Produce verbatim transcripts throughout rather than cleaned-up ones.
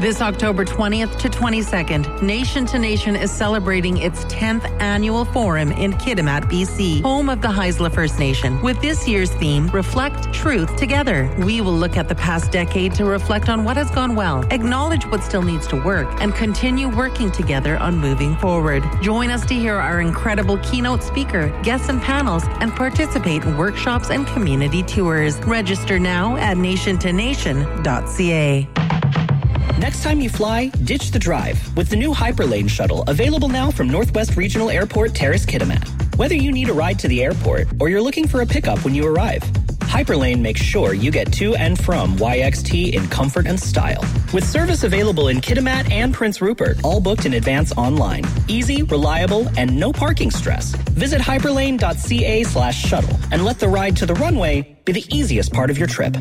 This October twentieth to twenty-second, Nation to Nation is celebrating its tenth annual forum in Kitimat, B C, home of the Haisla First Nation. With this year's theme, Reflect Truth Together. We will look at the past decade to reflect on what has gone well, acknowledge what still needs to work, and continue working together on moving forward. Join us to hear our incredible keynote speaker, guests and panels, and participate in workshops and community tours. Register now at nation to nation dot c a. Next time you fly, ditch the drive with the new Hyperlane shuttle, available now from Northwest Regional Airport Terrace Kitimat. Whether you need a ride to the airport or you're looking for a pickup when you arrive, Hyperlane makes sure you get to and from Y X T in comfort and style. With service available in Kitimat and Prince Rupert, all booked in advance online. Easy, reliable, and no parking stress. Visit hyperlane dot c a slash shuttle and let the ride to the runway be the easiest part of your trip.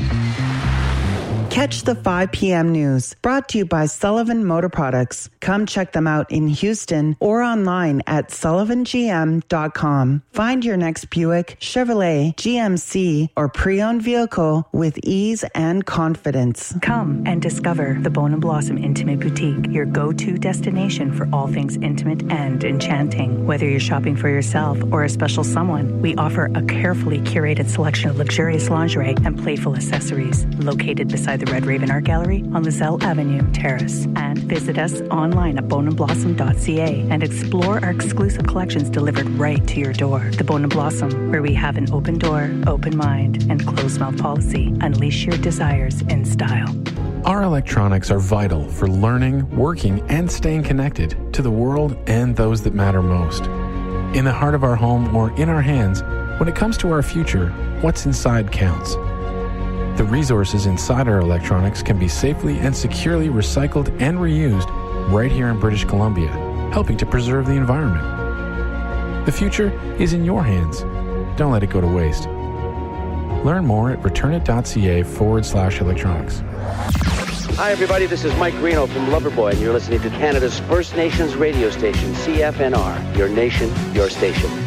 Catch the five p.m. news, brought to you by Sullivan Motor Products. Come check them out in Houston or online at sullivan g m dot com. Find your next Buick, Chevrolet, G M C, or pre-owned vehicle with ease and confidence. Come and discover the Bone and Blossom Intimate Boutique, your go-to destination for all things intimate and enchanting. Whether you're shopping for yourself or a special someone, we offer a carefully curated selection of luxurious lingerie and playful accessories. Located beside the Red Raven Art Gallery on Lizelle Avenue, Terrace. And visit us online at bone and blossom dot c a and explore our exclusive collections delivered right to your door. The Bone and Blossom, where we have an open door, open mind, and closed mouth policy. Unleash your desires in style. Our electronics are vital for learning, working, and staying connected to the world and those that matter most. In the heart of our home or in our hands, when it comes to our future, what's inside counts. The resources inside our electronics can be safely and securely recycled and reused right here in British Columbia, helping to preserve the environment. The future is in your hands. Don't let it go to waste. Learn more at returnit.ca forward slash electronics. Hi, everybody. This is Mike Greeno from Loverboy, and you're listening to Canada's First Nations radio station, C F N R. Your nation, your station.